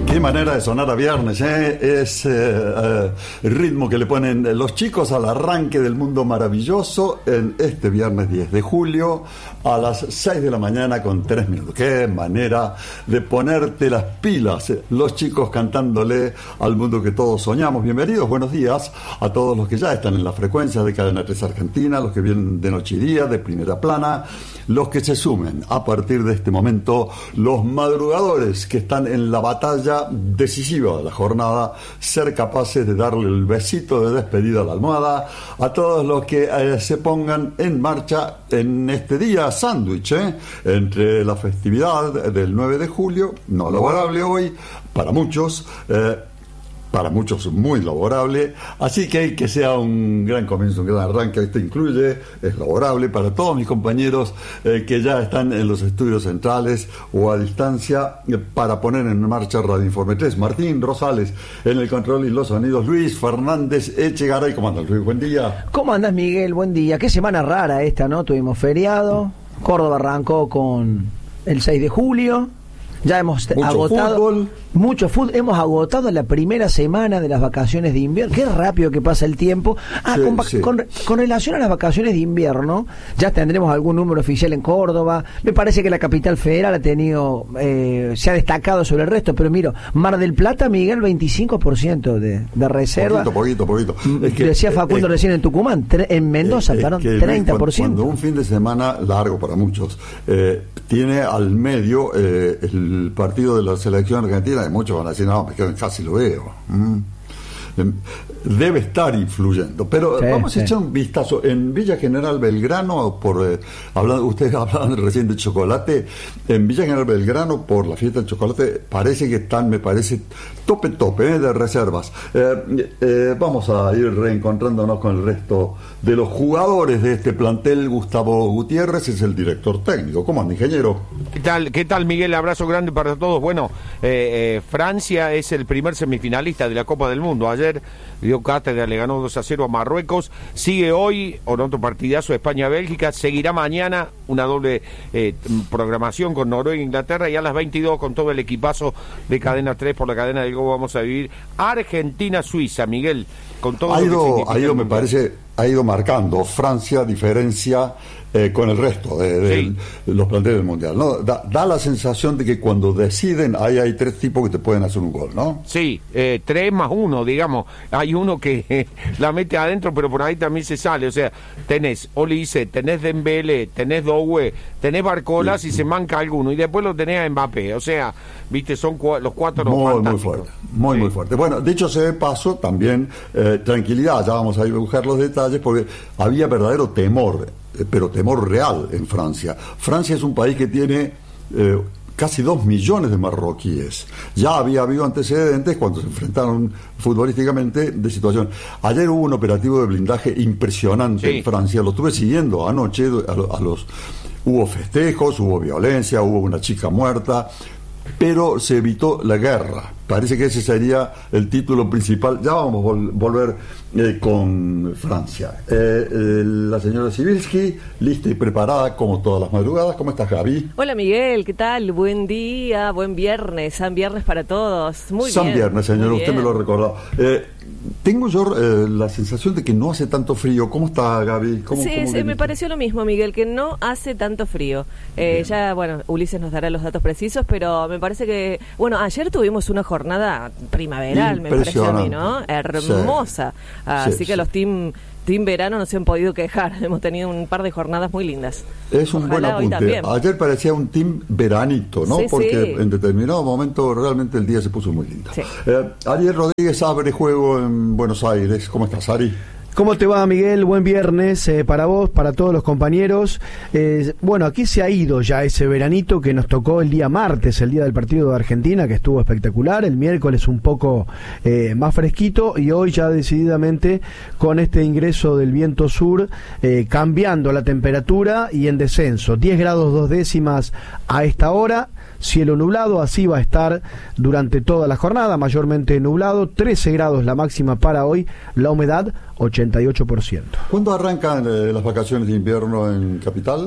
Qué manera de sonar a viernes, ¿eh? Es el ritmo que le ponen los chicos al arranque del mundo maravilloso en este viernes 10 de julio a las 6 de la mañana con 3 minutos. Qué manera de ponerte las pilas, los chicos cantándole al mundo que todos soñamos. Bienvenidos, buenos días a todos los que ya están en la frecuencia de Cadena 3 Argentina, los que vienen de noche y día, de primera plana, los que se sumen a partir de este momento, los madrugadores que están en la batalla decisiva de la jornada, ser capaces de darle el besito de despedida a la almohada a todos los que se pongan en marcha en este día sándwich, entre la festividad del 9 de julio, no laborable hoy, para muchos muy laborable, así que sea un gran comienzo, un gran arranque. Esto incluye, es laborable para todos mis compañeros que ya están en los estudios centrales o a distancia para poner en marcha Radio Informe 3. Martín Rosales en el control y los sonidos, Luis Fernández Echegaray. ¿Cómo andas, Luis? Buen día. ¿Cómo andas, Miguel? Buen día. Qué semana rara esta, ¿no? Tuvimos feriado, Córdoba arrancó con el 6 de julio. Ya hemos agotado mucho fútbol. Hemos agotado la primera semana de las vacaciones de invierno. Qué rápido que pasa el tiempo. Con relación a las vacaciones de invierno, ya tendremos algún número oficial en Córdoba. Me parece que la capital federal ha tenido, se ha destacado sobre el resto. Pero mira, Mar del Plata, Miguel, 25% de reserva. Poquito. Decía Facundo recién en Tucumán, en Mendoza, 30%. Cuando un fin de semana largo para muchos tiene al medio el partido de la selección argentina, y muchos van a decir, no, me quedo en casa y lo veo. Debe estar influyendo, pero vamos a echar un vistazo en Villa General Belgrano. Ustedes hablaban recién de chocolate. En Villa General Belgrano, por la fiesta del chocolate, parece que están, me parece, tope de reservas. Vamos a ir reencontrándonos con el resto de los jugadores de este plantel. Gustavo Gutiérrez es el director técnico. ¿Cómo anda, ingeniero? ¿Qué tal, Miguel? Abrazo grande para todos. Bueno, Francia es el primer semifinalista de la Copa del Mundo. Ayer dio cátedra, le ganó 2-0 a Marruecos. Sigue hoy, con otro partidazo, España-Bélgica. Seguirá mañana una doble programación con Noruega e Inglaterra. Y a las 22, con todo el equipazo de Cadena 3 por la cadena del Go, vamos a vivir Argentina-Suiza, Miguel. Con todo me parece, ha ido marcando Francia diferencia con el resto de los planteles del Mundial, ¿no? Da la sensación de que cuando deciden hay tres tipos que te pueden hacer un gol, ¿no? Sí, 3+1, digamos. Hay uno que la mete adentro, pero por ahí también se sale. O sea, tenés Olise, tenés Dembélé, tenés Doué, tenés Barcola, si se manca alguno, y después lo tenés a Mbappé. O sea, viste, son los cuatro muy fuerte. Bueno, dicho sea de paso, también tranquilidad, ya vamos a ir a buscar los detalles, porque había verdadero temor, pero temor real en Francia. Francia es un país que tiene casi 2 millones de marroquíes. Ya había habido antecedentes cuando se enfrentaron futbolísticamente de situación. Ayer hubo un operativo de blindaje impresionante en Francia, lo estuve siguiendo anoche, hubo festejos, hubo violencia, hubo una chica muerta, pero se evitó la guerra. Parece que ese sería el título principal. Ya vamos a volver con Francia. La señora Sibilski, lista y preparada como todas las madrugadas. ¿Cómo estás, Gaby? Hola, Miguel, ¿qué tal? Buen día, buen viernes. San Viernes para todos. Muy bien. San Viernes, señor, usted me lo recordó. Tengo yo la sensación de que no hace tanto frío. ¿Cómo está, Gaby? ¿Cómo me pareció lo mismo, Miguel, que no hace tanto frío. Ya, Ulises nos dará los datos precisos, pero me parece que... Bueno, ayer tuvimos una jornada primaveral, me pareció a mí, ¿no? Hermosa. Así que los team verano no se han podido quejar. Hemos tenido un par de jornadas muy lindas. Es un buen apunte. Ayer parecía un team veranito, ¿no? Porque en determinado momento realmente el día se puso muy lindo. Sí. Ariel Rodríguez abre juego en Buenos Aires. ¿Cómo estás, Ari? ¿Cómo te va, Miguel? Buen viernes para vos, para todos los compañeros. Bueno, aquí se ha ido ya ese veranito que nos tocó el día martes, el día del partido de Argentina, que estuvo espectacular. El miércoles un poco más fresquito, y hoy ya decididamente con este ingreso del viento sur, cambiando la temperatura y en descenso. 10 grados 2 décimas a esta hora. Cielo nublado, así va a estar durante toda la jornada, mayormente nublado, 13 grados la máxima para hoy, la humedad 88%. ¿Cuándo arrancan las vacaciones de invierno en Capital?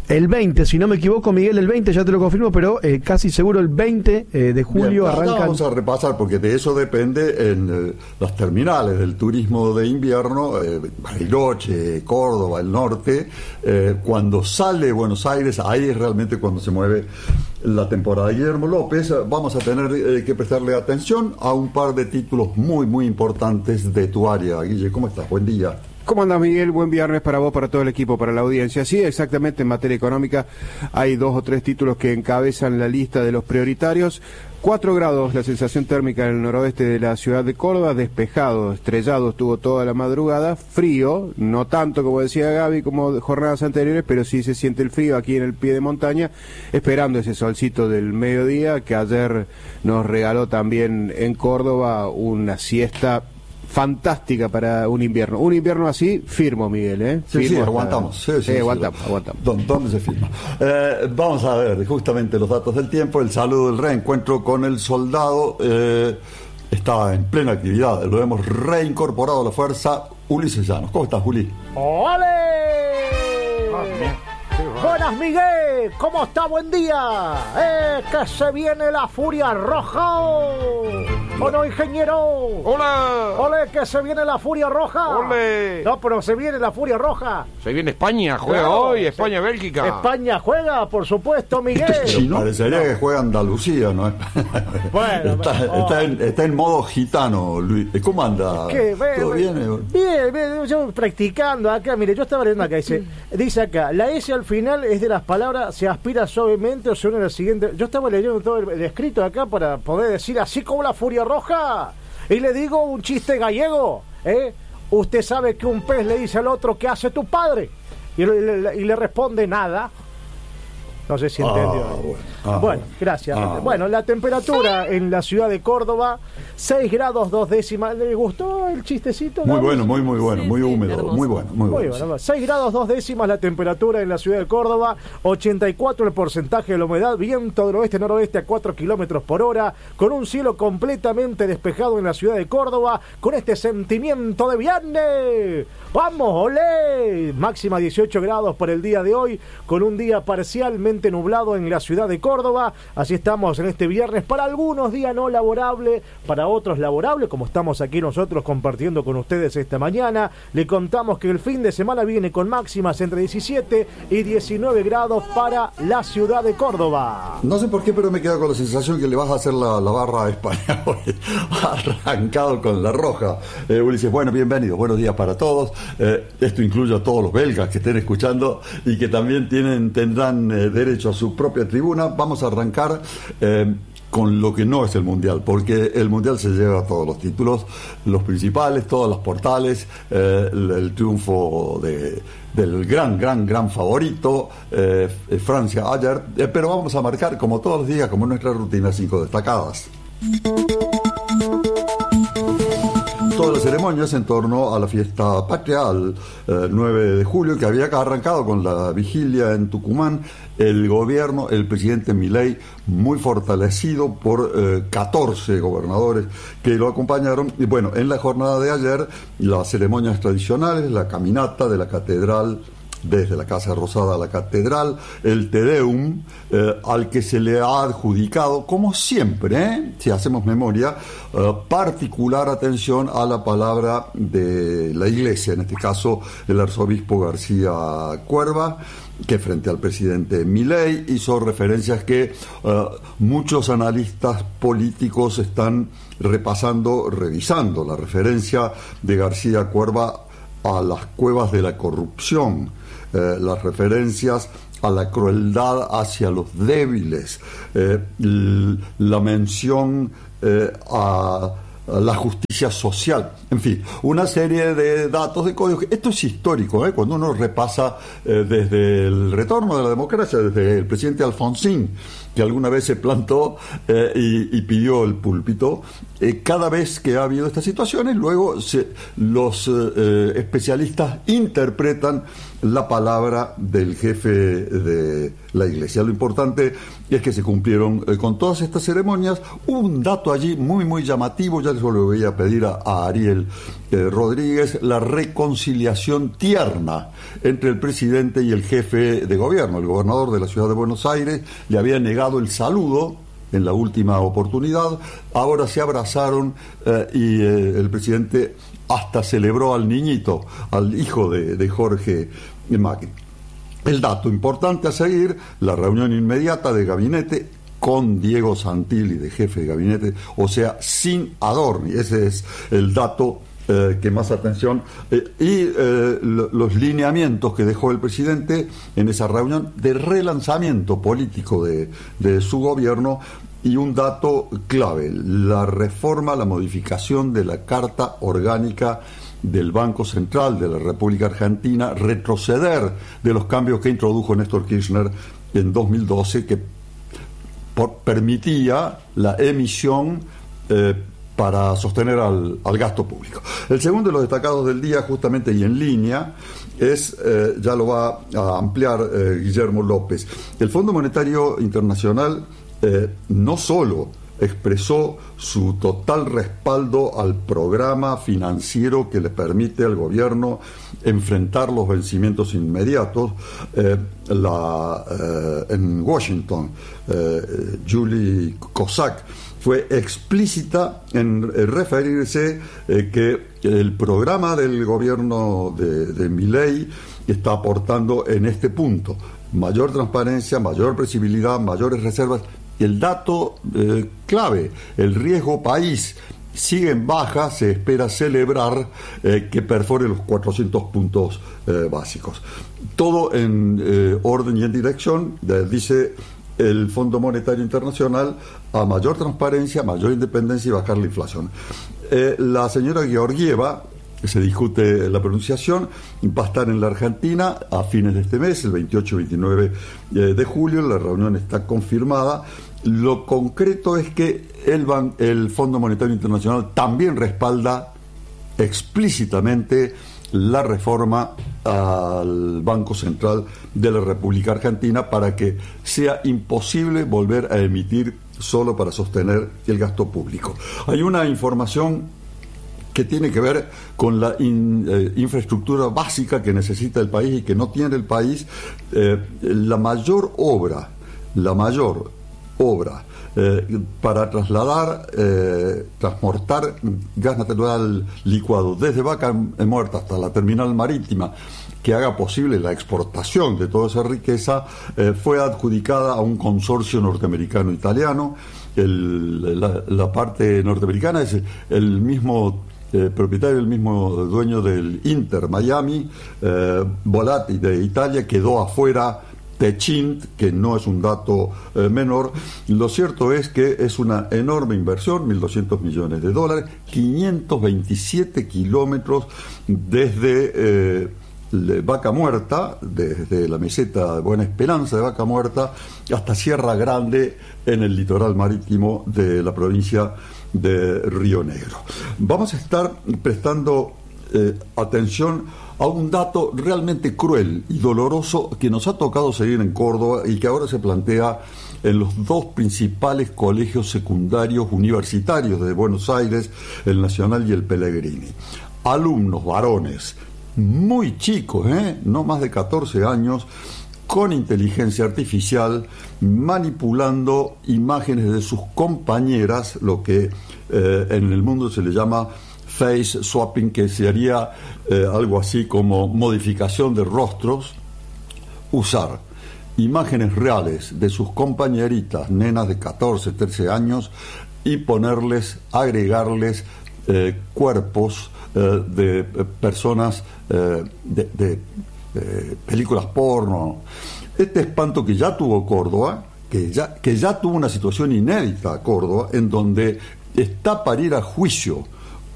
El 20, si no me equivoco, Miguel, el 20, ya te lo confirmo, pero casi seguro el 20 de julio arrancan. Vamos a repasar, porque de eso depende en las terminales del turismo de invierno, Bariloche, Córdoba, el norte, cuando sale Buenos Aires, ahí es realmente cuando se mueve la temporada. Guillermo López, vamos a tener que prestarle atención a un par de títulos muy, muy importantes de tu área. Guille, ¿cómo estás? Buen día. ¿Cómo andas, Miguel? Buen viernes para vos, para todo el equipo, para la audiencia. Sí, exactamente, en materia económica hay 2 o 3 títulos que encabezan la lista de los prioritarios. 4 grados la sensación térmica en el noroeste de la ciudad de Córdoba, despejado, estrellado estuvo toda la madrugada, frío, no tanto como decía Gaby como jornadas anteriores, pero sí se siente el frío aquí en el pie de montaña, esperando ese solcito del mediodía que ayer nos regaló también en Córdoba una siesta fantástica para un invierno. Un invierno así, firmo, Miguel, ¿eh? Sí, aguantamos. Sí, aguantamos. ¿Dónde se firma? Vamos a ver justamente los datos del tiempo. El saludo del reencuentro con el soldado está en plena actividad. Lo hemos reincorporado a la fuerza. Ulises Llanos. ¿Cómo estás, Juli? ¡Ole! Buenas, Miguel. ¿Cómo está? Buen día. Que se viene la furia roja. ¿O no, ingeniero? ¡Hola! ¡Ole, que se viene la furia roja! ¡Ole! No, pero se viene la furia roja. Se viene España, juega hoy, España-Bélgica. España juega, por supuesto, Miguel. ¿No? Parecería que juega Andalucía, ¿no? Bueno, está en modo gitano, Luis. ¿Cómo anda? ¿Todo bien? Bien, yo practicando acá. Mire, yo estaba leyendo acá, dice acá, la S al final es de las palabras se aspira suavemente o se une a la siguiente. Yo estaba leyendo todo el escrito acá para poder decir así como la furia roja. Y le digo un chiste gallego, usted sabe que un pez le dice al otro ¿qué hace tu padre? Y le responde nada. No sé si entendió. Bueno, gracias. Bueno, la temperatura en la ciudad de Córdoba, 6 grados 2 décimas. ¿Le gustó el chistecito? Muy bueno, muy bueno, sí, muy sí, húmedo, hermoso. muy bueno. 6 grados 2 décimas la temperatura en la ciudad de Córdoba, 84 el porcentaje de la humedad, viento del oeste-noroeste a 4 kilómetros por hora, con un cielo completamente despejado en la ciudad de Córdoba, con este sentimiento de viernes. ¡Vamos, olé! Máxima 18 grados para el día de hoy, con un día parcialmente nublado en la ciudad de Córdoba. Así estamos en este viernes, para algunos día no laborable, para otros laborable, como estamos aquí nosotros compartiendo con ustedes esta mañana. Le contamos que el fin de semana viene con máximas entre 17 y 19 grados para la ciudad de Córdoba. No sé por qué, pero me quedo con la sensación que le vas a hacer la barra a España hoy. Arrancado con la roja. Ulises, bueno, bienvenido, buenos días para todos. Esto incluye a todos los belgas que estén escuchando y que también tendrán derecho a su propia tribuna. Vamos a arrancar con lo que no es el Mundial, porque el Mundial se lleva todos los títulos, los principales, todos los portales, el triunfo del gran favorito, Francia ayer, pero vamos a marcar, como todos los días, como nuestra rutina, 5 destacadas. Todas las ceremonias en torno a la fiesta patria, al 9 de julio, que había arrancado con la vigilia en Tucumán. El gobierno, el presidente Milei, muy fortalecido por 14 gobernadores que lo acompañaron. Y bueno, en la jornada de ayer, las ceremonias tradicionales, la caminata de la catedral, desde la Casa Rosada a la Catedral, el Te Deum, al que se le ha adjudicado, como siempre, si hacemos memoria, particular atención a la palabra de la Iglesia, en este caso el arzobispo García Cuerva, que frente al presidente Milei hizo referencias que muchos analistas políticos están revisando la referencia de García Cuerva a las cuevas de la corrupción, las referencias a la crueldad hacia los débiles, la mención a la justicia social, en fin, una serie de datos, de códigos. Esto es histórico, cuando uno repasa desde el retorno de la democracia, desde el presidente Alfonsín, que alguna vez se plantó y pidió el púlpito. Cada vez que ha habido estas situaciones, luego los especialistas interpretan la palabra del jefe de la Iglesia. Lo importante es que se cumplieron con todas estas ceremonias. Hubo un dato allí muy llamativo, ya se lo voy a pedir a Ariel Rodríguez, la reconciliación tierna entre el presidente y el jefe de gobierno. El gobernador de la ciudad de Buenos Aires le había negado el saludo en la última oportunidad, ahora se abrazaron y el presidente hasta celebró al niñito, al hijo de Jorge Macri. El dato importante a seguir, la reunión inmediata de gabinete con Diego Santilli de jefe de gabinete, o sea, sin Adorni. Ese es el dato que más atención. Los lineamientos que dejó el presidente en esa reunión de relanzamiento político de su gobierno. Y un dato clave, la reforma, la modificación de la Carta Orgánica del Banco Central de la República Argentina, retroceder de los cambios que introdujo Néstor Kirchner en 2012, que permitía la emisión para sostener al gasto público. El segundo de los destacados del día, justamente y en línea, es, ya lo va a ampliar Guillermo López, el Fondo Monetario Internacional no solo expresó su total respaldo al programa financiero que le permite al gobierno enfrentar los vencimientos inmediatos. En Washington, Julie Kozak fue explícita en referirse que el programa del gobierno de Milei está aportando en este punto mayor transparencia, mayor previsibilidad, mayores reservas. El dato clave, el riesgo país sigue en baja, se espera celebrar que perfore los 400 puntos básicos. Todo en orden y en dirección, dice el Fondo Monetario Internacional, a mayor transparencia, mayor independencia y bajar la inflación. La señora Georgieva, se discute la pronunciación, va a estar en la Argentina a fines de este mes, el 28 y 29 de julio, la reunión está confirmada. Lo concreto es que el Fondo Monetario Internacional también respalda explícitamente la reforma al Banco Central de la República Argentina para que sea imposible volver a emitir solo para sostener el gasto público. Hay una información que tiene que ver con la infraestructura básica que necesita el país y que no tiene el país. La mayor obra para transportar gas natural licuado desde Vaca Muerta hasta la terminal marítima, que haga posible la exportación de toda esa riqueza, fue adjudicada a un consorcio norteamericano-italiano. La parte norteamericana es el mismo propietario, el mismo dueño del Inter Miami, Volati de Italia, quedó afuera Techint, que no es un dato menor. Lo cierto es que es una enorme inversión, 1.200 millones de dólares, 527 kilómetros desde Vaca Muerta, desde la meseta de Buena Esperanza de Vaca Muerta hasta Sierra Grande en el litoral marítimo de la provincia de Río Negro. Vamos a estar prestando atención a un dato realmente cruel y doloroso que nos ha tocado seguir en Córdoba y que ahora se plantea en los dos principales colegios secundarios universitarios de Buenos Aires, el Nacional y el Pellegrini. Alumnos varones muy chicos, no más de 14 años, con inteligencia artificial, manipulando imágenes de sus compañeras, lo que en el mundo se le llama face swapping, que sería algo así como modificación de rostros, usar imágenes reales de sus compañeritas, nenas de 14, 13 años, y agregarles cuerpos de personas de películas porno. Este espanto que ya tuvo Córdoba, que ya tuvo una situación inédita Córdoba, en donde está para ir a juicio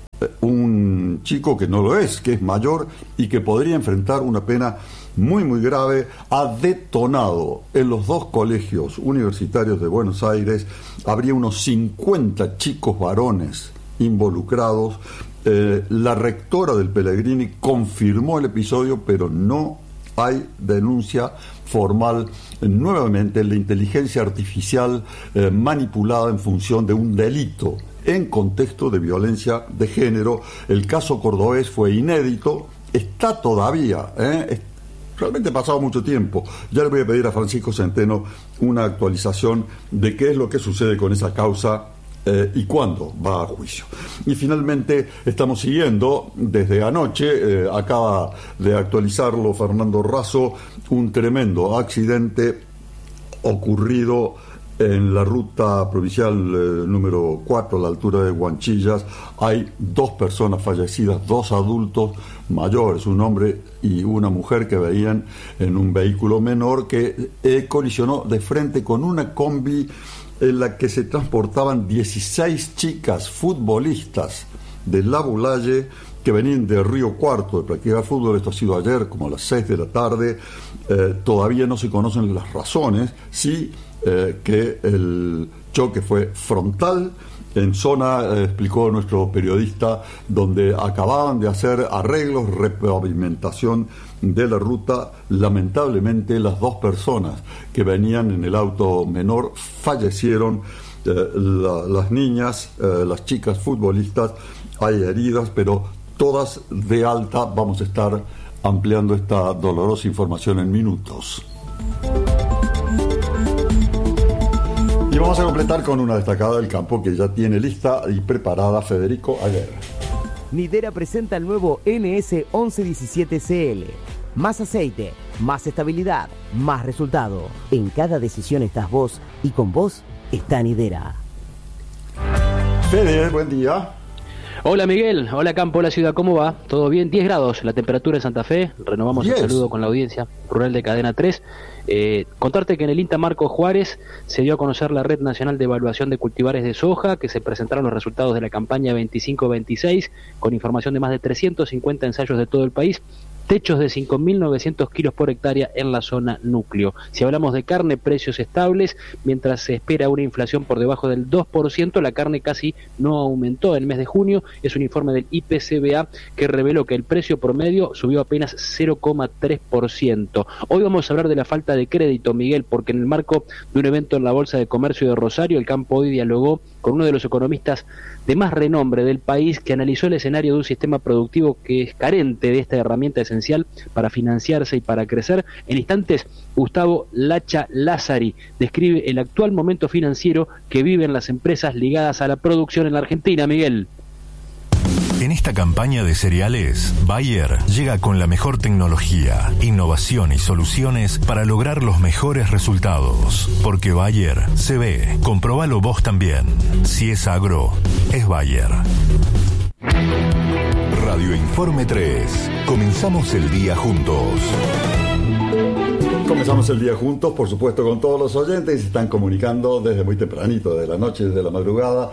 un chico que no lo es, que es mayor y que podría enfrentar una pena muy muy grave, ha detonado en los dos colegios universitarios de Buenos Aires. Habría unos 50 chicos varones involucrados. La rectora del Pellegrini confirmó el episodio, pero no hay denuncia formal nuevamente la inteligencia artificial manipulada en función de un delito en contexto de violencia de género. El caso cordobés fue inédito, está todavía, realmente ha pasado mucho tiempo. Ya le voy a pedir a Francisco Centeno una actualización de qué es lo que sucede con esa causa y cuándo va a juicio. Y finalmente estamos siguiendo desde anoche, acaba de actualizarlo Fernando Razo, un tremendo accidente ocurrido en la ruta provincial número 4 a la altura de Huanchillas. Hay 2 personas fallecidas, 2 adultos mayores, un hombre y una mujer que veían en un vehículo menor que colisionó de frente con una combi en la que se transportaban 16 chicas futbolistas de La Bulaye que venían de Río Cuarto de practicar fútbol. Esto ha sido ayer como a las 6 de la tarde. Todavía no se conocen las razones, sí que el choque fue frontal en zona, explicó nuestro periodista, donde acababan de hacer arreglos, repavimentación de la ruta. Lamentablemente las 2 personas que venían en el auto menor fallecieron. Las niñas, las chicas futbolistas, hay heridas, pero todas de alta. Vamos a estar ampliando esta dolorosa información en minutos. Y vamos a completar con una destacada del campo que ya tiene lista y preparada Federico Aguirre. Nidera presenta el nuevo NS 1117CL. Más aceite, más estabilidad, más resultado. En cada decisión estás vos y con vos está Nidera. Fede, buen día. Hola Miguel, hola campo, hola ciudad, ¿cómo va? ¿Todo bien? 10 grados la temperatura en Santa Fe. Renovamos 10. El saludo con la audiencia rural de Cadena 3. Contarte que en el INTA Marco Juárez se dio a conocer la Red Nacional de Evaluación de Cultivares de Soja, que se presentaron los resultados de la campaña 25-26, con información de más de 350 ensayos de todo el país. Techos de 5.900 kilos por hectárea en la zona núcleo. Si hablamos de carne, precios estables, mientras se espera una inflación por debajo del 2%, la carne casi no aumentó en el mes de junio. Es un informe del IPCBA que reveló que el precio promedio subió apenas 0,3%. Hoy vamos a hablar de la falta de crédito, Miguel, porque en el marco de un evento en la Bolsa de Comercio de Rosario, el campo hoy dialogó con uno de los economistas de más renombre del país, que analizó el escenario de un sistema productivo que es carente de esta herramienta esencial para financiarse y para crecer. En instantes, Gustavo Lacha Lázari describe el actual momento financiero que viven las empresas ligadas a la producción en la Argentina, Miguel. En esta campaña de cereales, Bayer llega con la mejor tecnología, innovación y soluciones para lograr los mejores resultados. Porque Bayer se ve, comprobalo vos también. Si es agro, es Bayer. Radio Informe 3. Comenzamos el día juntos. Comenzamos el día juntos, por supuesto, con todos los oyentes que se están comunicando desde muy tempranito, de la noche, desde la madrugada.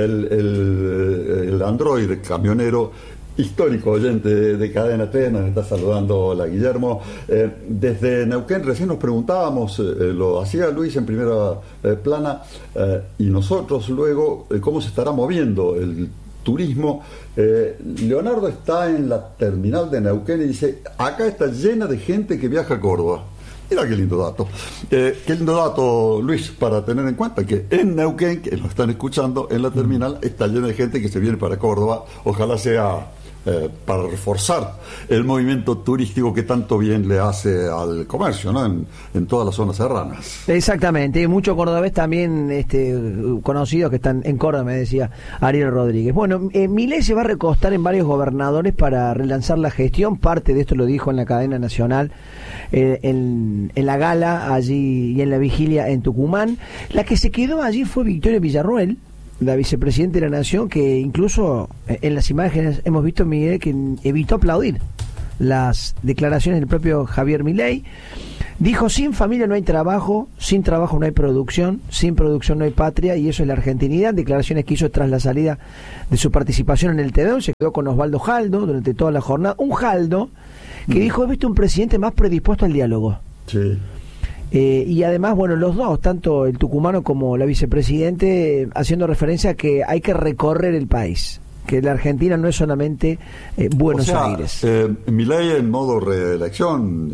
El Android camionero, histórico oyente de Cadena 3, nos está saludando. Hola, Guillermo. Desde Neuquén recién nos preguntábamos, lo hacía Luis en primera plana, y nosotros luego, cómo se estará moviendo el turismo. Leonardo está en la terminal de Neuquén y dice, acá está llena de gente que viaja a Córdoba. Mira qué lindo dato. Qué lindo dato, Luis, para tener en cuenta que en Neuquén, que nos están escuchando en la terminal, está llena de gente que se viene para Córdoba. Ojalá sea para reforzar el movimiento turístico que tanto bien le hace al comercio, ¿no? En todas las zonas serranas. Exactamente, y muchos cordobés también conocidos que están en Córdoba, me decía Ariel Rodríguez. Bueno, Milei se va a recostar en varios gobernadores para relanzar la gestión. Parte de esto lo dijo en la cadena nacional, en la gala allí y en la vigilia en Tucumán. La que se quedó allí fue Victoria Villarruel, la vicepresidenta de la Nación, que incluso en las imágenes hemos visto, Miguel, que evitó aplaudir las declaraciones del propio Javier Milei. Dijo, sin familia no hay trabajo, sin trabajo no hay producción, sin producción no hay patria, y eso es la argentinidad. Declaraciones que hizo tras la salida de su participación en el TVO. Se quedó con Osvaldo Jaldo durante toda la jornada. Un Jaldo que dijo, he visto un presidente más predispuesto al diálogo. Sí. Y además, bueno, los dos, tanto el tucumano como la vicepresidente, haciendo referencia a que hay que recorrer el país. que la Argentina no es solamente Buenos Aires. Milei en modo reelección,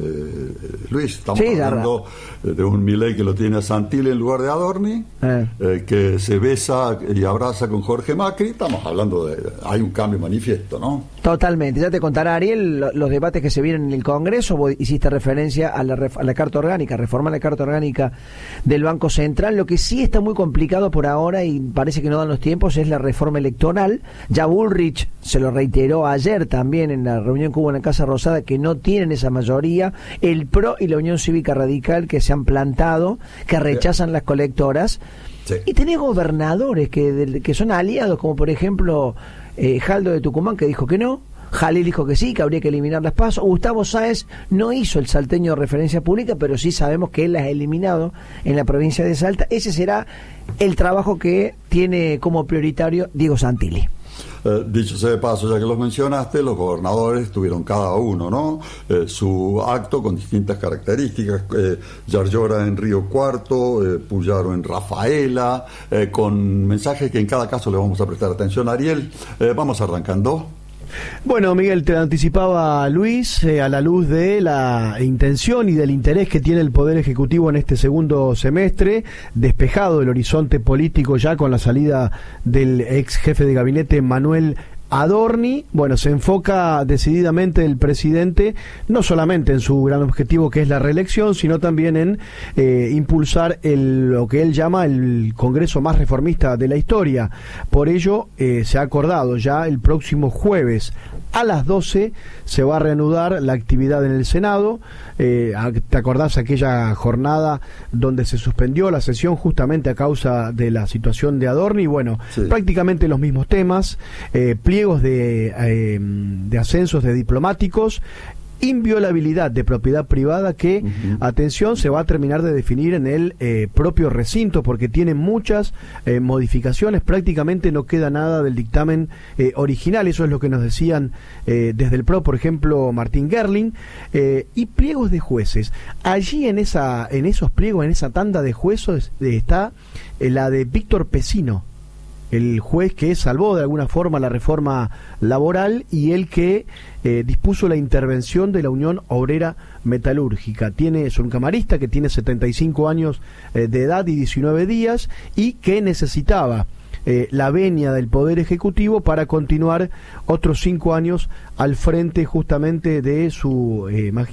Luis, estamos hablando de un Milei que lo tiene a Santilli en lugar de Adorni, que se besa y abraza con Jorge Macri. Estamos hablando hay un cambio manifiesto, ¿no? Totalmente. Ya te contará Ariel los debates que se vienen en el Congreso. Vos hiciste referencia a la Carta Orgánica, reforma la Carta Orgánica del Banco Central. Lo que sí está muy complicado por ahora y parece que no dan los tiempos es la reforma electoral. Ya Bullrich se lo reiteró ayer también en la reunión que hubo en la Casa Rosada, que no tienen esa mayoría. El PRO y la Unión Cívica Radical que se han plantado, que rechazan las colectoras. Sí. Y tenés gobernadores que son aliados, como por ejemplo Jaldo de Tucumán, que dijo que no. Jalil dijo que sí, que habría que eliminar las PASO. Gustavo Sáez no hizo el salteño de referencia pública, pero sí sabemos que él las ha eliminado en la provincia de Salta. Ese será el trabajo que tiene como prioritario Diego Santilli. Dicho sea de paso, ya que los mencionaste, los gobernadores tuvieron cada uno, ¿no? Su acto con distintas características. Yarlora en Río Cuarto, Puyaro en Rafaela, con mensajes que en cada caso le vamos a prestar atención. Ariel, vamos arrancando. Bueno, Miguel, te anticipaba Luis, a la luz de la intención y del interés que tiene el Poder Ejecutivo en este segundo semestre, despejado el horizonte político ya con la salida del ex jefe de gabinete Manuel Adorni, bueno, se enfoca decididamente el presidente no solamente en su gran objetivo que es la reelección, sino también en impulsar lo que él llama el Congreso más reformista de la historia. Por ello, se ha acordado ya el próximo jueves a las 12 se va a reanudar la actividad en el Senado. ¿Te acordás aquella jornada donde se suspendió la sesión justamente a causa de la situación de Adorni? Bueno, sí. Prácticamente los mismos temas, pliegos de ascensos de diplomáticos, inviolabilidad de propiedad privada que, atención, se va a terminar de definir en el propio recinto porque tiene muchas modificaciones, prácticamente no queda nada del dictamen original, eso es lo que nos decían desde el PRO, por ejemplo, Martín Gerling, y pliegos de jueces. Allí en esos pliegos, en esa tanda de jueces, está la de Víctor Pesino, el juez que salvó de alguna forma la reforma laboral y el que dispuso la intervención de la Unión Obrera Metalúrgica. Es un camarista que tiene 75 años de edad y 19 días y que necesitaba la venia del Poder Ejecutivo para continuar otros 5 años al frente justamente de su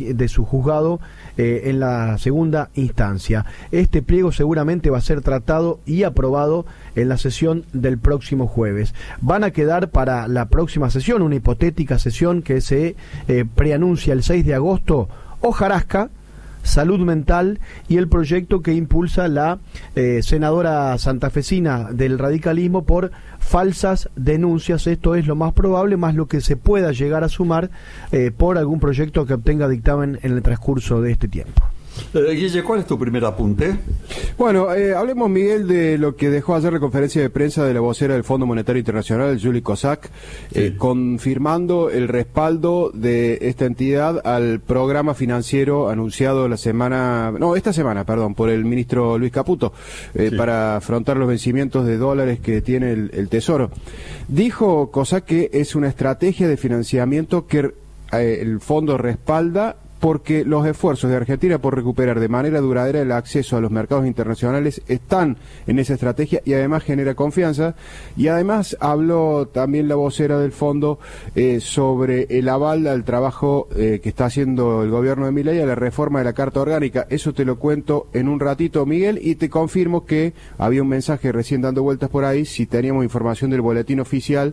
juzgado en la segunda instancia. Este pliego seguramente va a ser tratado y aprobado en la sesión del próximo jueves. Van a quedar para la próxima sesión, una hipotética sesión que se preanuncia el 6 de agosto, hojarasca, salud mental y el proyecto que impulsa la senadora santafesina del radicalismo por falsas denuncias. Esto es lo más probable, más lo que se pueda llegar a sumar por algún proyecto que obtenga dictamen en el transcurso de este tiempo. Guille, ¿cuál es tu primer apunte? Bueno, hablemos, Miguel, de lo que dejó ayer la conferencia de prensa de la vocera del Fondo Monetario Internacional, Julie Kozak, confirmando el respaldo de esta entidad al programa financiero anunciado esta semana, por el ministro Luis Caputo, para afrontar los vencimientos de dólares que tiene el Tesoro. Dijo Kozak que es una estrategia de financiamiento que el fondo respalda porque los esfuerzos de Argentina por recuperar de manera duradera el acceso a los mercados internacionales están en esa estrategia y además genera confianza. Y además habló también la vocera del fondo sobre el aval al trabajo que está haciendo el gobierno de Milei a la reforma de la Carta Orgánica. Eso te lo cuento en un ratito, Miguel, y te confirmo que había un mensaje recién dando vueltas por ahí, si teníamos información del boletín oficial.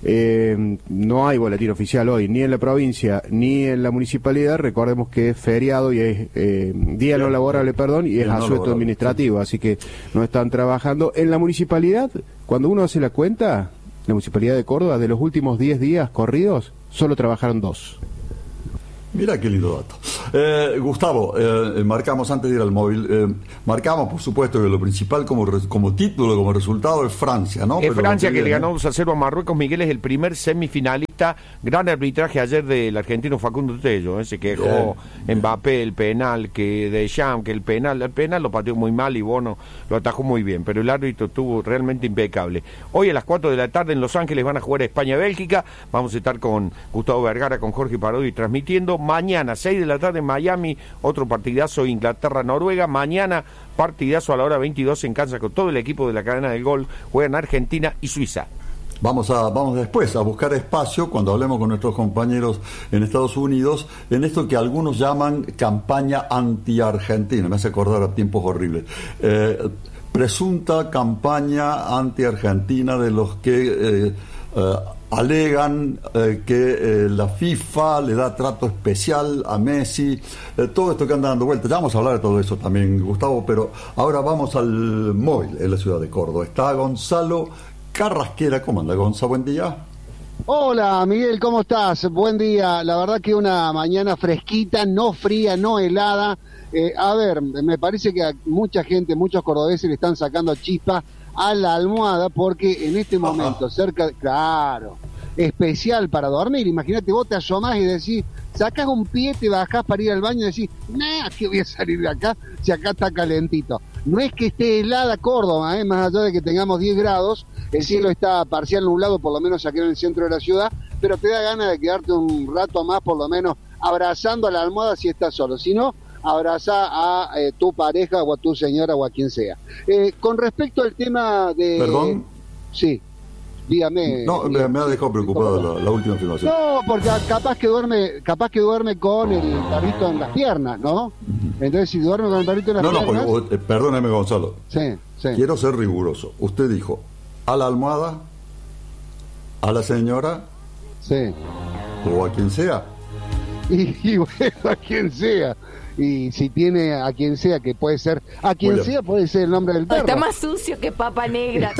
No hay boletín oficial hoy, ni en la provincia, ni en la municipalidad. Recordemos que es feriado y es día no laborable, y es asueto administrativo, así que no están trabajando. En la municipalidad, cuando uno hace la cuenta, la municipalidad de Córdoba, de los últimos 10 días corridos, solo trabajaron 2. Mira qué lindo dato. Gustavo, marcamos antes de ir al móvil, marcamos por supuesto que lo principal como título, como resultado es Francia, ¿no? Es Francia que le ganó 2-0 a Marruecos. Miguel es el primer semifinalista. Gran arbitraje ayer del argentino Facundo Tello, se quejó Mbappé el penal, que Deschamps, que el penal lo pateó muy mal y Bono lo atajó muy bien, pero el árbitro estuvo realmente impecable. Hoy a las 4 de la tarde en Los Ángeles van a jugar España-Bélgica. Vamos a estar con Gustavo Vergara, con Jorge Parodi transmitiendo. Mañana 6 de la tarde en Miami, otro partidazo Inglaterra-Noruega. Mañana partidazo a la hora 22 en Kansas con todo el equipo de la cadena del gol. Juegan Argentina y Suiza. Vamos después a buscar espacio cuando hablemos con nuestros compañeros en Estados Unidos en esto que algunos llaman campaña anti-argentina. Me hace acordar a tiempos horribles. Presunta campaña anti-argentina de los que alegan que la FIFA le da trato especial a Messi, todo esto que anda dando vueltas. Ya vamos a hablar de todo eso también, Gustavo, pero ahora vamos al móvil en la ciudad de Córdoba. Está Gonzalo Carrasquera. ¿Cómo anda, Gonza? Buen día. Hola, Miguel, ¿cómo estás? Buen día. La verdad que una mañana fresquita, no fría, no helada. A ver, me parece que a mucha gente, muchos cordobeses le están sacando chispas a la almohada porque en este momento claro, especial para dormir. Imagínate, vos te asomás y decís, sacás un pie, te bajás para ir al baño y decís, que voy a salir de acá si acá está calentito. No es que esté helada Córdoba, más allá de que tengamos 10 grados, el cielo está parcial nublado, por lo menos aquí en el centro de la ciudad, pero te da ganas de quedarte un rato más, por lo menos, abrazando a la almohada si estás solo. Si no, abraza a tu pareja o a tu señora o a quien sea. Con respecto al tema de... ¿Perdón? Sí. Dígame. No, me ha dejado preocupado la última afirmación. No, porque capaz que duerme con el perrito en las piernas, ¿no? Entonces, si duerme con el perrito en las piernas... No, porque, perdóneme, Gonzalo. Sí. Quiero ser riguroso. Usted dijo, a la almohada, a la señora... Sí. O a quien sea. Y bueno, a quien sea. Y si tiene a quien sea, que puede ser, a quien sea puede ser el nombre del perro. Está más sucio que papa negra.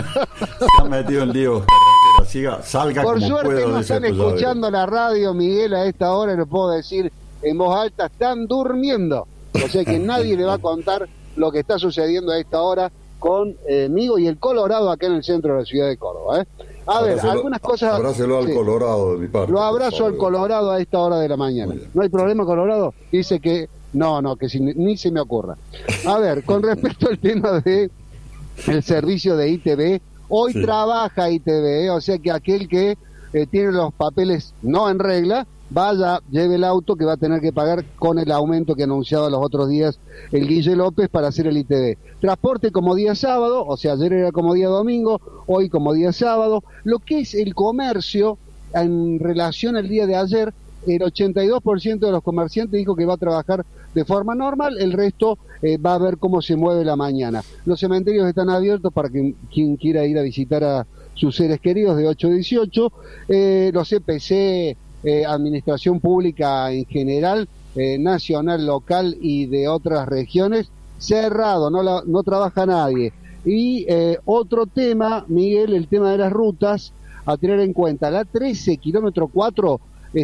Se ha metido en lío. Salga por como suerte pueda, no están escuchando la radio, Miguel, a esta hora, lo puedo decir en voz alta, están durmiendo. O sea que nadie le va a contar lo que está sucediendo a esta hora conmigo y el Colorado acá en el centro de la ciudad de Córdoba. A ver, algunas cosas... Abrácelo al Colorado de mi parte. Lo abrazo al Colorado a esta hora de la mañana. ¿No hay problema, Colorado? Dice que... No, que ni se me ocurra. A ver, con respecto al tema de el servicio de ITV, hoy trabaja ITV, o sea que aquel que tiene los papeles no en regla, vaya, lleve el auto que va a tener que pagar con el aumento que anunciaba los otros días el Guille López para hacer el ITV. Transporte como día sábado, o sea, ayer era como día domingo, hoy como día sábado. Lo que es el comercio, en relación al día de ayer, el 82% de los comerciantes dijo que va a trabajar de forma normal, el resto va a ver cómo se mueve la mañana. Los cementerios están abiertos para quien quiera ir a visitar a sus seres queridos de 8 a 18. Los EPC, Administración Pública en general, nacional, local y de otras regiones, cerrado, no trabaja nadie. Y otro tema, Miguel, el tema de las rutas, a tener en cuenta, la 13, kilómetro 4,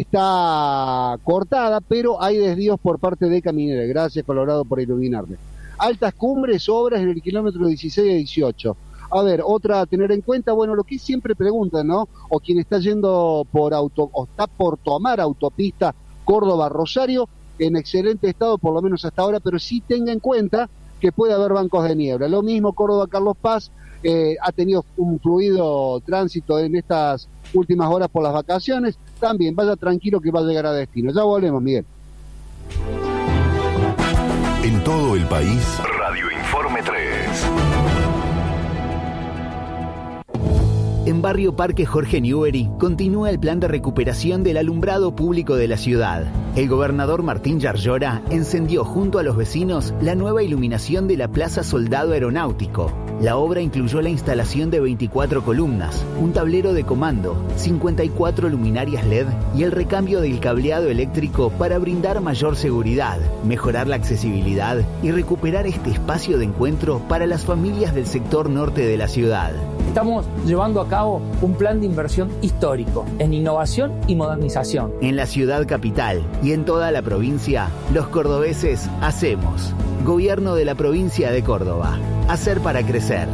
está cortada, pero hay desvíos por parte de Caminera. Gracias, Colorado, por iluminarme. Altas cumbres, obras en el kilómetro 16 y 18. A ver, otra a tener en cuenta, bueno, lo que siempre preguntan, ¿no? O quien está yendo o está por tomar autopista Córdoba-Rosario, en excelente estado, por lo menos hasta ahora, pero sí tenga en cuenta que puede haber bancos de niebla. Lo mismo Córdoba-Carlos Paz, ha tenido un fluido tránsito en estas últimas horas por las vacaciones. También vaya tranquilo que va a llegar a destino. Ya volvemos, Miguel. En todo el país, Radio Informe 3. En Barrio Parque Jorge Newbery continúa el plan de recuperación del alumbrado público de la ciudad. El gobernador Martín Yarlora encendió junto a los vecinos la nueva iluminación de la Plaza Soldado Aeronáutico. La obra incluyó la instalación de 24 columnas, un tablero de comando, 54 luminarias LED y el recambio del cableado eléctrico para brindar mayor seguridad, mejorar la accesibilidad y recuperar este espacio de encuentro para las familias del sector norte de la ciudad. Estamos llevando a cabo un plan de inversión histórico en innovación y modernización. En la ciudad capital y en toda la provincia, los cordobeses hacemos. Gobierno de la provincia de Córdoba. Hacer para crecer.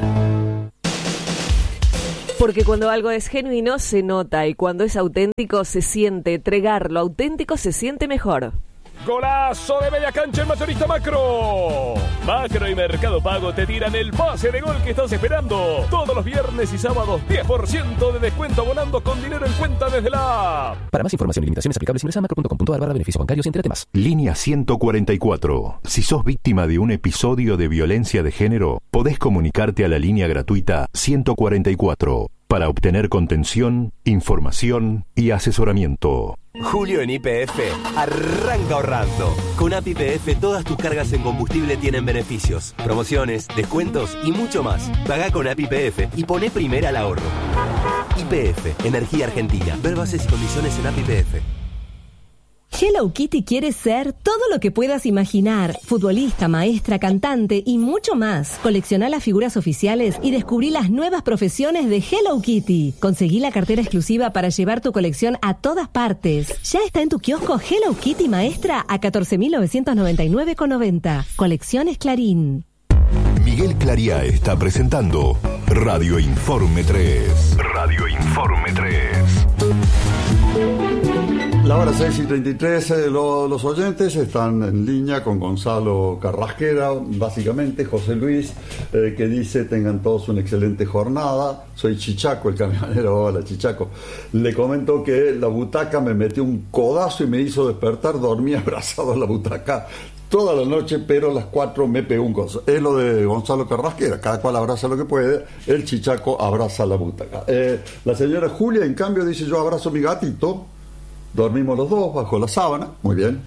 Porque cuando algo es genuino se nota y cuando es auténtico se siente. Tregar lo auténtico se siente mejor. ¡Golazo de media cancha el Mayorista Macro! Macro y Mercado Pago te tiran el pase de gol que estás esperando. Todos los viernes y sábados, 10% de descuento abonando con dinero en cuenta desde la app. Para más información y limitaciones aplicables ingresa a macro.com.ar/beneficios bancarios y entérate más. Línea 144. Si sos víctima de un episodio de violencia de género, podés comunicarte a la línea gratuita 144 para obtener contención, información y asesoramiento. Julio en YPF arranca ahorrando. Con App YPF todas tus cargas en combustible tienen beneficios, promociones, descuentos y mucho más. Pagá con App YPF y poné primera al ahorro. YPF, Energía Argentina. Ver bases y condiciones en App YPF. Hello Kitty quiere ser todo lo que puedas imaginar. Futbolista, maestra, cantante y mucho más. Colecciona las figuras oficiales y descubrí las nuevas profesiones de Hello Kitty. Conseguí la cartera exclusiva para llevar tu colección a todas partes. Ya está en tu kiosco Hello Kitty Maestra a 14.999,90. Colecciones Clarín. Miguel Claría está presentando Radio Informe 3. Radio Informe 3. La hora 6:33, los oyentes están en línea con Gonzalo Carrasquera, básicamente José Luis, que dice: tengan todos una excelente jornada. Soy Chichaco, el camionero. Hola, Chichaco. Le comento que la butaca me metió un codazo y me hizo despertar. Dormí abrazado a la butaca toda la noche, pero a las 4 me pegó un codazo. Es lo de Gonzalo Carrasquera, cada cual abraza lo que puede. El Chichaco abraza la butaca. La señora Julia, en cambio, dice: yo abrazo a mi gatito. Dormimos los dos bajo la sábana, muy bien.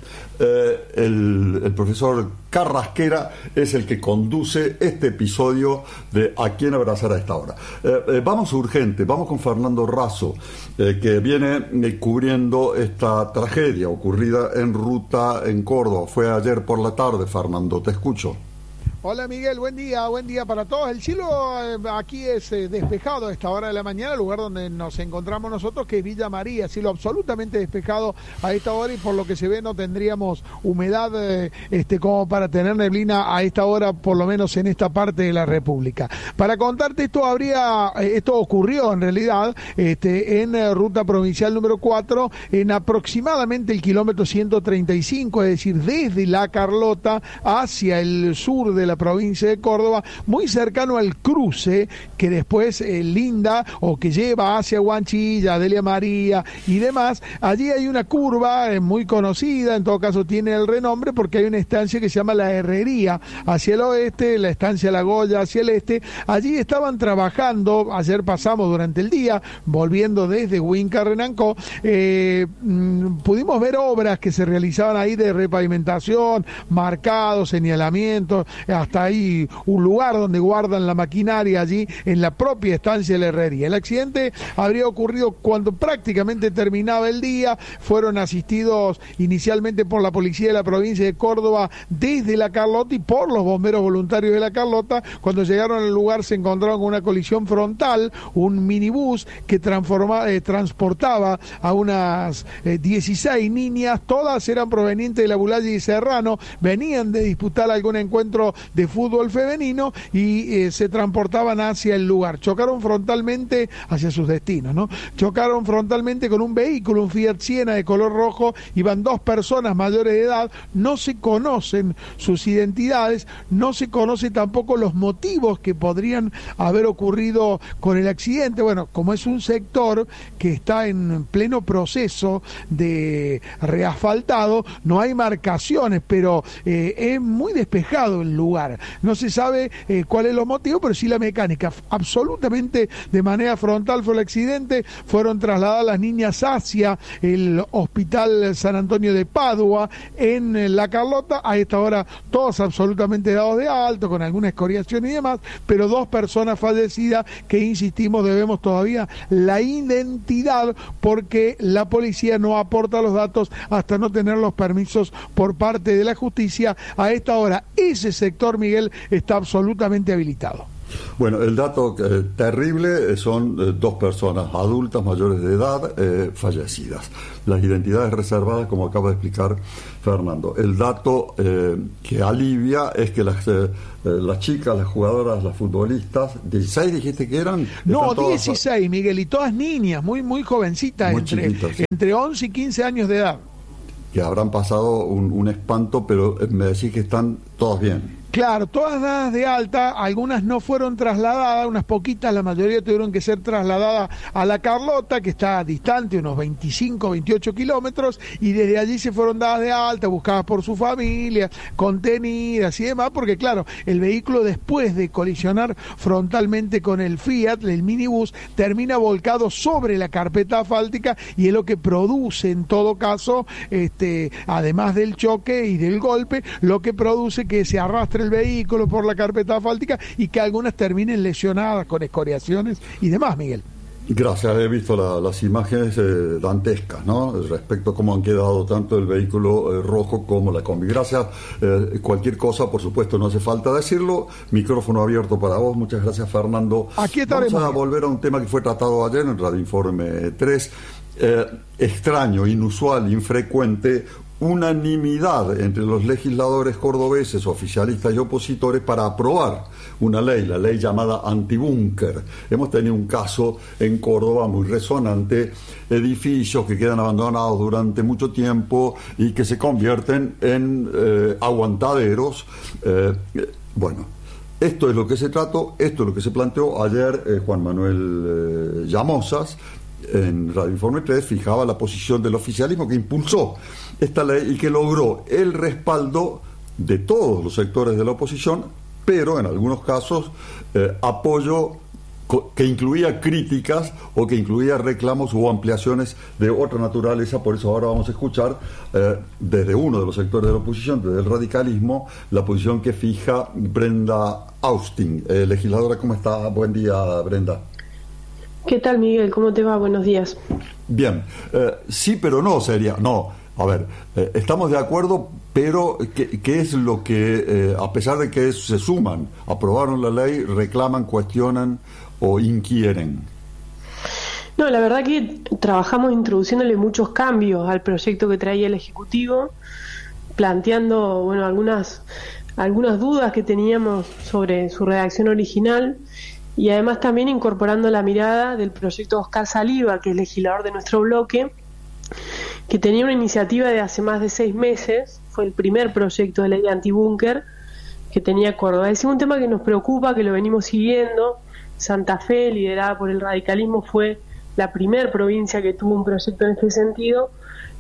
El profesor Carrasquera es el que conduce este episodio de A quién abrazar a esta hora. Vamos urgente, vamos con Fernando Razo, que viene cubriendo esta tragedia ocurrida en ruta en Córdoba. Fue ayer por la tarde, Fernando, te escucho. Hola Miguel, buen día para todos. El cielo aquí es despejado a esta hora de la mañana, el lugar donde nos encontramos nosotros, que es Villa María, cielo absolutamente despejado a esta hora y por lo que se ve no tendríamos humedad como para tener neblina a esta hora, por lo menos en esta parte de la República. Para contarte esto ocurrió en realidad en ruta provincial número 4, en aproximadamente el kilómetro 135, es decir, desde La Carlota hacia el sur de la provincia de Córdoba, muy cercano al cruce que después linda o que lleva hacia Huanchilla, Delia María y demás. Allí hay una curva muy conocida, en todo caso tiene el renombre porque hay una estancia que se llama La Herrería hacia el oeste, la estancia La Goya hacia el este. Allí estaban trabajando, ayer pasamos durante el día, volviendo desde Huinca Renancó, pudimos ver obras que se realizaban ahí de repavimentación, marcados, señalamientos, hasta ahí un lugar donde guardan la maquinaria allí en la propia estancia de la herrería. El accidente habría ocurrido cuando prácticamente terminaba el día. Fueron asistidos inicialmente por la policía de la provincia de Córdoba desde La Carlota y por los bomberos voluntarios de La Carlota. Cuando llegaron al lugar se encontraron con una colisión frontal, un minibús que transportaba a unas 16 niñas, todas eran provenientes de la Bulaya y Serrano, venían de disputar algún encuentro de fútbol femenino y se transportaban hacia el lugar. Chocaron frontalmente hacia sus destinos, ¿no? Chocaron frontalmente con un vehículo, un Fiat Siena de color rojo. Iban dos personas mayores de edad, no se conocen sus identidades, no se conoce tampoco los motivos que podrían haber ocurrido con el accidente. Bueno, como es un sector que está en pleno proceso de reasfaltado, no hay marcaciones, pero es muy despejado el lugar. No se sabe cuál es los motivos, pero sí la mecánica. Absolutamente de manera frontal fue el accidente. Fueron trasladadas las niñas hacia el Hospital San Antonio de Padua en La Carlota. A esta hora todos absolutamente dados de alto, con alguna escoriación y demás, pero dos personas fallecidas que, insistimos, debemos todavía la identidad porque la policía no aporta los datos hasta no tener los permisos por parte de la justicia. A esta hora ese sector, Miguel, está absolutamente habilitado. Bueno, el dato terrible son 2 personas adultas mayores de edad fallecidas. Las identidades reservadas, como acaba de explicar Fernando. El dato que alivia es que las chicas, las jugadoras, las futbolistas, 16 dijiste que eran. No, 16, Miguel, y todas niñas, muy jovencitas, muy chiquitas, sí. Entre 11 y 15 años de edad. Que habrán pasado un espanto, pero me decís que están todas bien. Claro, todas dadas de alta, algunas no fueron trasladadas, unas poquitas, la mayoría tuvieron que ser trasladadas a La Carlota, que está distante, unos 25, 28 kilómetros, y desde allí se fueron dadas de alta, buscadas por su familia, contenidas y demás, porque claro, el vehículo después de colisionar frontalmente con el Fiat, el minibús, termina volcado sobre la carpeta asfáltica y es lo que produce en todo caso, además del choque y del golpe, lo que produce que se arrastre el vehículo por la carpeta asfáltica y que algunas terminen lesionadas con escoriaciones y demás, Miguel. Gracias, he visto las imágenes dantescas, ¿no? Respecto a cómo han quedado tanto el vehículo rojo como la combi. Gracias. Cualquier cosa, por supuesto, no hace falta decirlo. Micrófono abierto para vos. Muchas gracias, Fernando. Aquí estaremos. Vamos a volver a un tema que fue tratado ayer en Radio Informe 3. Extraño, inusual, infrecuente, unanimidad entre los legisladores cordobeses, oficialistas y opositores para aprobar una ley, la ley llamada antibúnker. Hemos tenido un caso en Córdoba muy resonante, edificios que quedan abandonados durante mucho tiempo y que se convierten en aguantaderos. Bueno, esto es lo que se trató, esto es lo que se planteó ayer. Juan Manuel Llamosas en Radio Informe 3 fijaba la posición del oficialismo que impulsó esta ley y que logró el respaldo de todos los sectores de la oposición, pero en algunos casos apoyo que incluía críticas o que incluía reclamos o ampliaciones de otra naturaleza. Por eso ahora vamos a escuchar desde uno de los sectores de la oposición, desde el radicalismo, la posición que fija Brenda Austin. Legisladora, ¿cómo está? Buen día, Brenda. ¿Qué tal, Miguel? ¿Cómo te va? Buenos días. Bien, sí, pero no sería, no, a ver, estamos de acuerdo, pero ¿qué es lo que, a pesar de que se suman, aprobaron la ley, reclaman, cuestionan o inquieren? No, la verdad que trabajamos introduciéndole muchos cambios al proyecto que traía el Ejecutivo, planteando, bueno, algunas dudas que teníamos sobre su redacción original, y además también incorporando la mirada del proyecto Oscar Saliba, que es legislador de nuestro bloque, que tenía una iniciativa de hace más de 6 meses, fue el primer proyecto de ley antibúnker que tenía Córdoba. Es un tema que nos preocupa, que lo venimos siguiendo. Santa Fe, liderada por el radicalismo, fue la primer provincia que tuvo un proyecto en este sentido,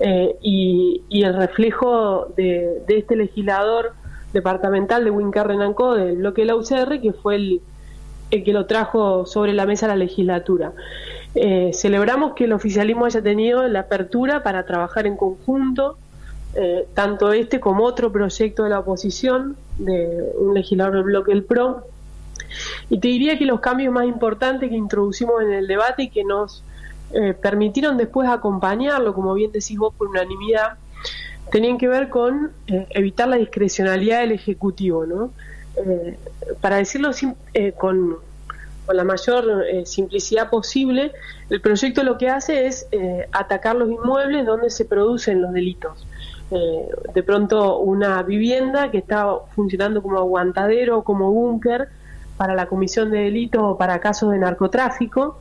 y el reflejo de este legislador departamental de Wincar Renancó, del bloque de la UCR, que fue el que lo trajo sobre la mesa a la legislatura. Celebramos que el oficialismo haya tenido la apertura para trabajar en conjunto, tanto este como otro proyecto de la oposición, de un legislador del bloque del PRO. Y te diría que los cambios más importantes que introducimos en el debate y que nos permitieron después acompañarlo, como bien decís vos, por unanimidad, tenían que ver con evitar la discrecionalidad del Ejecutivo, ¿no? Para decirlo con la mayor simplicidad posible, el proyecto lo que hace es atacar los inmuebles donde se producen los delitos. De pronto una vivienda que está funcionando como aguantadero o como búnker para la comisión de delitos o para casos de narcotráfico,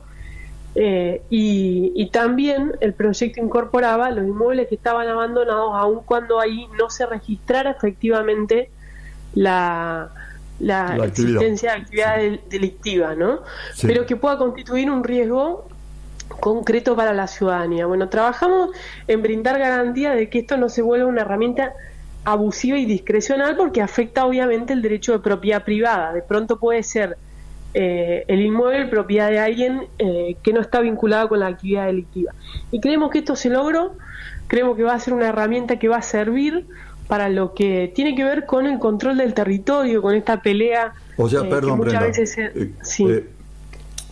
y también el proyecto incorporaba los inmuebles que estaban abandonados aun cuando ahí no se registrara efectivamente la existencia de actividad delictiva, ¿no? Sí. Pero que pueda constituir un riesgo concreto para la ciudadanía. Bueno, trabajamos en brindar garantía de que esto no se vuelva una herramienta abusiva y discrecional, porque afecta obviamente el derecho de propiedad privada. De pronto puede ser el inmueble propiedad de alguien que no está vinculado con la actividad delictiva. Y creemos que esto se logró, creemos que va a ser una herramienta que va a servir para lo que tiene que ver con el control del territorio, con esta pelea. O sea, perdón, que muchas Brenda, veces sí.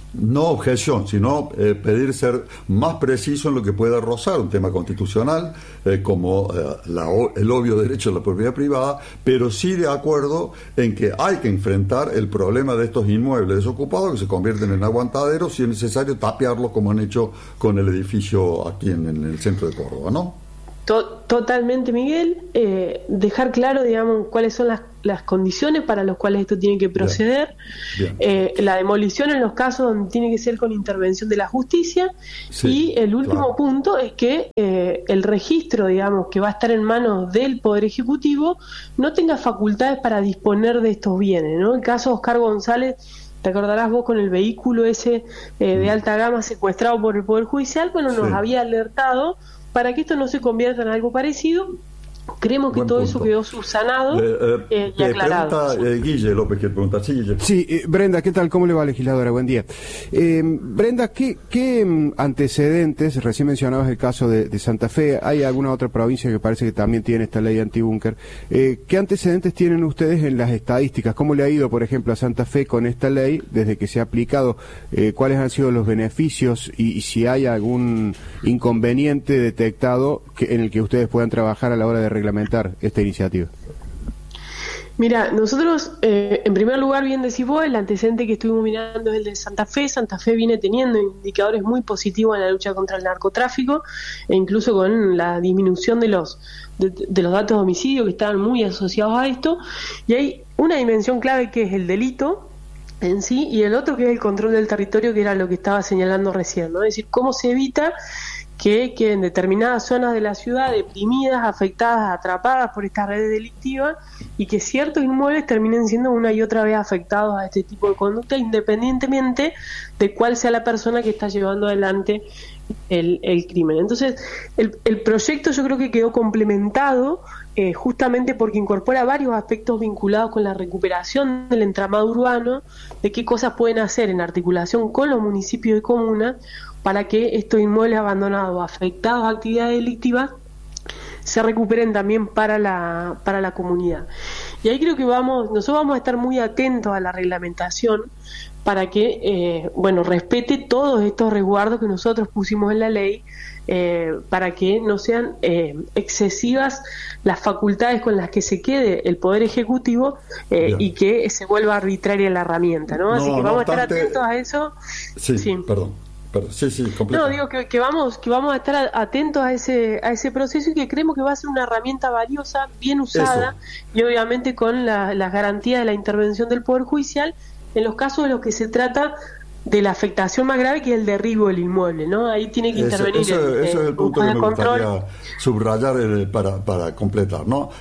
no objeción, sino pedir ser más preciso en lo que pueda rozar un tema constitucional, como el obvio derecho a la propiedad privada, pero sí de acuerdo en que hay que enfrentar el problema de estos inmuebles desocupados que se convierten en aguantaderos, si es necesario tapiarlos como han hecho con el edificio aquí en el centro de Córdoba, ¿no? Totalmente, Miguel. Dejar claro, digamos, cuáles son las condiciones para las cuales esto tiene que proceder. Bien. La demolición en los casos donde tiene que ser con intervención de la justicia. Sí, y el último punto es que el registro, digamos, que va a estar en manos del Poder Ejecutivo no tenga facultades para disponer de estos bienes, ¿no? El caso de Oscar González, te acordarás vos con el vehículo ese de alta gama secuestrado por el Poder Judicial, bueno, nos había alertado para que esto no se convierta en algo parecido. Creemos que todo eso quedó subsanado y aclarado. Guille López, que pregunta. Sí, Guille. Sí, Brenda, ¿qué tal? ¿Cómo le va, legisladora? Buen día. Brenda, ¿qué antecedentes? Recién mencionabas el caso de Santa Fe. ¿Hay alguna otra provincia que parece que también tiene esta ley antibúnker? ¿Qué antecedentes tienen ustedes en las estadísticas? ¿Cómo le ha ido, por ejemplo, a Santa Fe con esta ley desde que se ha aplicado? ¿Cuáles han sido los beneficios y si hay algún inconveniente detectado en el que ustedes puedan trabajar a la hora de reglamentar esta iniciativa? Mira, nosotros, en primer lugar, bien decís vos, el antecedente que estuvimos mirando es el de Santa Fe. Santa Fe viene teniendo indicadores muy positivos en la lucha contra el narcotráfico, e incluso con la disminución de los datos de homicidio que estaban muy asociados a esto. Y hay una dimensión clave que es el delito en sí, y el otro que es el control del territorio, que era lo que estaba señalando recién, ¿no? Es decir, cómo se evita que en determinadas zonas de la ciudad, deprimidas, afectadas, atrapadas por estas redes delictivas, y que ciertos inmuebles terminen siendo una y otra vez afectados a este tipo de conducta, independientemente de cuál sea la persona que está llevando adelante el crimen. Entonces, el proyecto yo creo que quedó complementado justamente porque incorpora varios aspectos vinculados con la recuperación del entramado urbano, de qué cosas pueden hacer en articulación con los municipios y comunas para que estos inmuebles abandonados, afectados a actividades delictivas, se recuperen también para la comunidad. Y ahí creo que nosotros vamos a estar muy atentos a la reglamentación para que, respete todos estos resguardos que nosotros pusimos en la ley, para que no sean excesivas las facultades con las que se quede el Poder Ejecutivo y que se vuelva arbitraria la herramienta, ¿no? Así que vamos a estar atentos a eso. Sí, perdón. Sí, completo. No, digo que vamos a estar atentos a ese proceso, y que creemos que va a ser una herramienta valiosa, bien usada, y obviamente con las garantías de la intervención del Poder Judicial en los casos en los que se trata de la afectación más grave, que es el derribo del inmueble, ¿no? Ahí tiene que intervenir ese es el punto que me gustaría subrayar para completar, ¿no?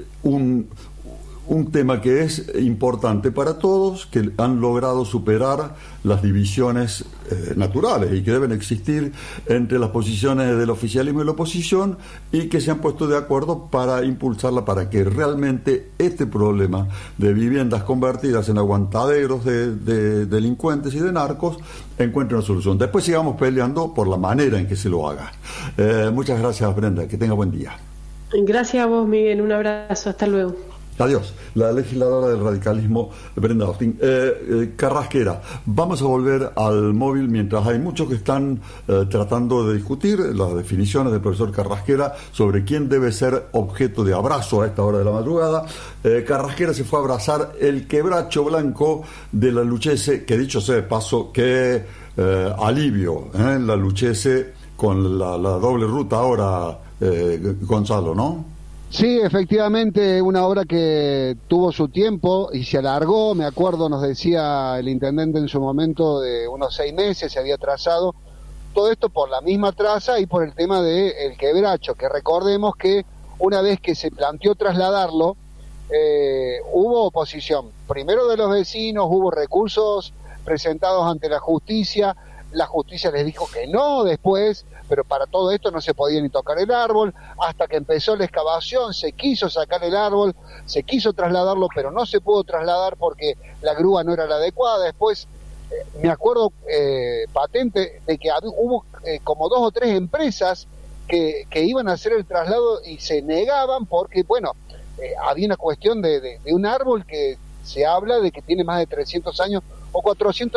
Un tema que es importante para todos, que han logrado superar las divisiones naturales y que deben existir entre las posiciones del oficialismo y la oposición, y que se han puesto de acuerdo para impulsarla, para que realmente este problema de viviendas convertidas en aguantaderos de delincuentes y de narcos encuentre una solución. Después sigamos peleando por la manera en que se lo haga. Muchas gracias, Brenda, que tenga buen día. Gracias a vos, Miguel, un abrazo, hasta luego. Adiós. La legisladora del radicalismo, Brenda Austin. Carrasquera, vamos a volver al móvil mientras hay muchos que están tratando de discutir las definiciones del profesor Carrasquera sobre quién debe ser objeto de abrazo a esta hora de la madrugada. Carrasquera se fue a abrazar el quebracho blanco de la Lucchese, que dicho sea de paso, que alivio la Lucchese con la doble ruta ahora, Gonzalo, ¿no? Sí, efectivamente, una obra que tuvo su tiempo y se alargó. Me acuerdo, nos decía el intendente en su momento, de unos 6 meses se había trazado. Todo esto por la misma traza y por el tema del quebracho, que recordemos que una vez que se planteó trasladarlo, hubo oposición. Primero de los vecinos, hubo recursos presentados ante la justicia les dijo que no después, pero para todo esto no se podía ni tocar el árbol, hasta que empezó la excavación, se quiso sacar el árbol, se quiso trasladarlo, pero no se pudo trasladar porque la grúa no era la adecuada. Después, me acuerdo patente de que hubo como 2 o 3 empresas que iban a hacer el traslado y se negaban porque, había una cuestión de un árbol que se habla de que tiene más de 300 años o 400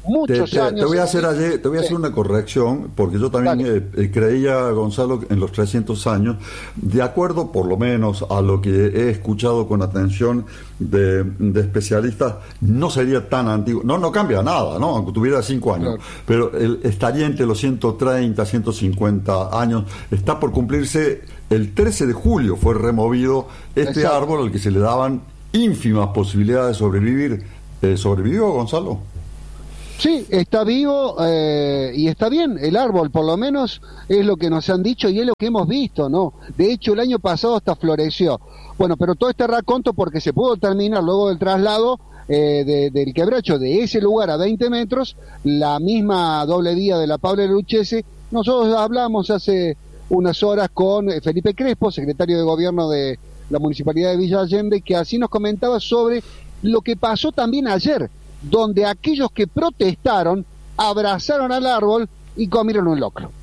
muchos años. Te voy a hacer una corrección, porque yo también creía, Gonzalo, en los 300 años, de acuerdo por lo menos a lo que he escuchado con atención de especialistas, no sería tan antiguo, no cambia nada, ¿no? Aunque tuviera 5 años, pero estaría entre los 130, 150 años, está por cumplirse el 13 de julio, fue removido este árbol al que se le daban ínfimas posibilidades de sobrevivir. ¿Sobrevivió, Gonzalo? Sí, está vivo y está bien. El árbol, por lo menos, es lo que nos han dicho y es lo que hemos visto, ¿no? De hecho, el año pasado hasta floreció. Bueno, pero todo este raconto porque se pudo terminar luego del traslado del quebracho de ese lugar a 20 metros, la misma doble vía de la Pablo Lucchese. Nosotros hablamos hace unas horas con Felipe Crespo, secretario de Gobierno de la Municipalidad de Villa Allende, que así nos comentaba sobre lo que pasó también ayer, donde aquellos que protestaron abrazaron al árbol y comieron un locro.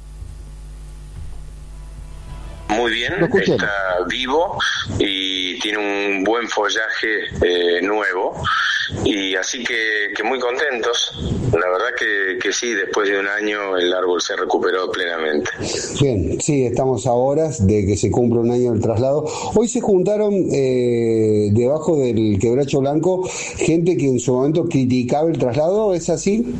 Muy bien, está vivo y tiene un buen follaje nuevo, y así que muy contentos. La verdad que sí, después de un año el árbol se recuperó plenamente. Bien, sí, estamos a horas de que se cumpla un año del traslado. Hoy se juntaron debajo del quebracho blanco gente que en su momento criticaba el traslado, ¿es así?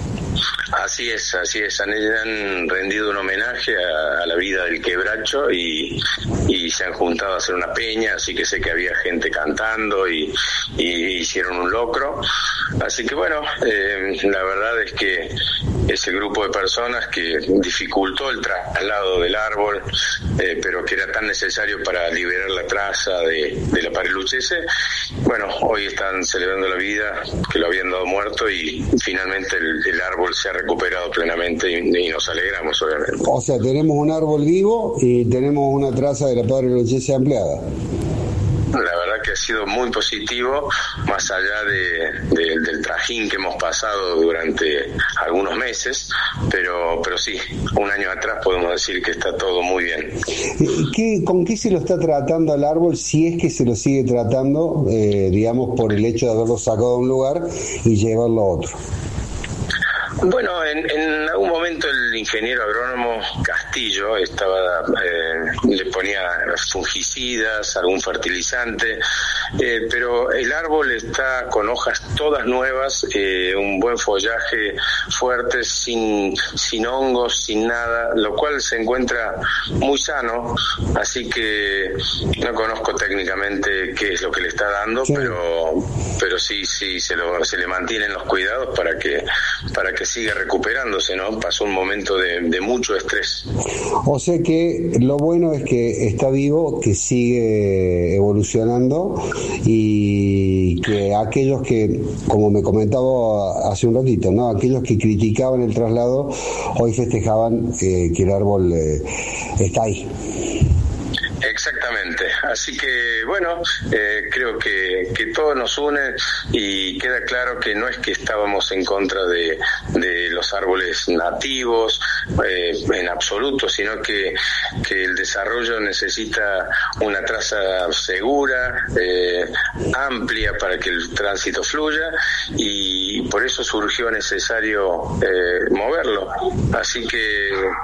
Así es, han rendido un homenaje a la vida del quebracho y se han juntado a hacer una peña, así que sé que había gente cantando y hicieron un locro, así que bueno, la verdad es que ese grupo de personas que dificultó el traslado del árbol, pero que era tan necesario para liberar la traza de la Pablo Lucchese, bueno, hoy están celebrando la vida, que lo habían dado muerto, y finalmente el árbol se ha recuperado plenamente y nos alegramos, obviamente. O sea, tenemos un árbol vivo y tenemos una traza de la Pablo Lucchese ampliada. La verdad que ha sido muy positivo, más allá del trajín que hemos pasado durante algunos meses, pero sí, un año atrás podemos decir que está todo muy bien. ¿Con qué se lo está tratando al árbol, si es que se lo sigue tratando, digamos, por el hecho de haberlo sacado de un lugar y llevarlo a otro? Bueno, en algún momento el ingeniero agrónomo Castillo le ponía fungicidas, algún fertilizante, pero el árbol está con hojas todas nuevas, un buen follaje fuerte, sin hongos, sin nada, lo cual se encuentra muy sano, así que no conozco técnicamente qué es lo que le está dando, sí. pero sí se le mantienen los cuidados para que siga recuperándose, ¿no? Pasó un momento de mucho estrés. O sea que lo bueno es que está vivo, que sigue evolucionando, y que aquellos que, como me comentaba hace un ratito, ¿no? Aquellos que criticaban el traslado, hoy festejaban que el árbol está ahí. Exactamente, así que bueno, creo que todo nos une y queda claro que no es que estábamos en contra de los árboles nativos en absoluto, sino que el desarrollo necesita una traza segura, amplia para que el tránsito fluya, y por eso surgió necesario moverlo, así que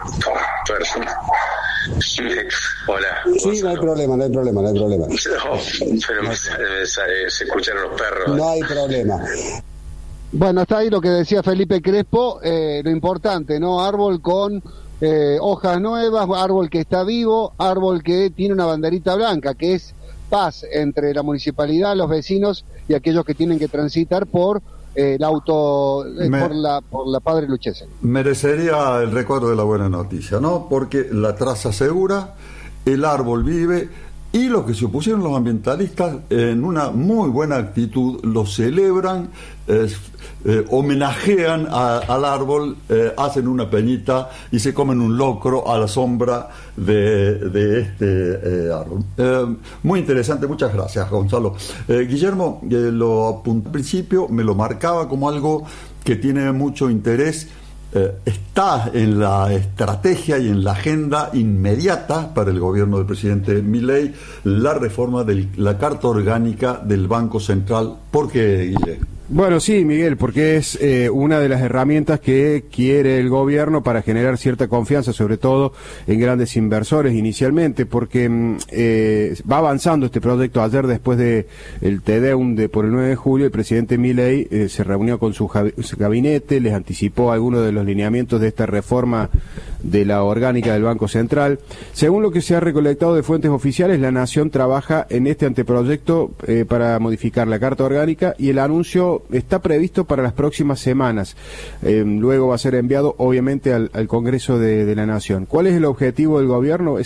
hola. Sí, no hay problema. No, pero se escucharon los perros. No hay problema. Bueno, está ahí lo que decía Felipe Crespo, lo importante, ¿no? Árbol con hojas nuevas, árbol que está vivo, árbol que tiene una banderita blanca, que es paz entre la municipalidad, los vecinos y aquellos que tienen que transitar por por la Padre Lucchese. Merecería el recuerdo de la buena noticia, ¿no? Porque la traza segura, el árbol vive, y los que se opusieron, los ambientalistas, en una muy buena actitud, lo celebran, homenajean al árbol, hacen una peñita y se comen un locro a la sombra de este árbol. Muy interesante, muchas gracias, Gonzalo. Guillermo, lo apunté al principio, me lo marcaba como algo que tiene mucho interés. Está en la estrategia y en la agenda inmediata para el gobierno del presidente Milei la reforma de la Carta Orgánica del Banco Central. ¿Por qué, Guillermo? Bueno, sí, Miguel, porque es una de las herramientas que quiere el gobierno para generar cierta confianza, sobre todo en grandes inversores inicialmente, porque va avanzando este proyecto. Ayer, después de el TDEUM por el 9 de julio, el presidente Milei se reunió con su gabinete, les anticipó algunos de los lineamientos de esta reforma de la orgánica del Banco Central. Según lo que se ha recolectado de fuentes oficiales, la Nación trabaja en este anteproyecto para modificar la Carta Orgánica y el anuncio está previsto para las próximas semanas. Luego va a ser enviado, obviamente, al Congreso de la Nación. ¿Cuál es el objetivo del gobierno?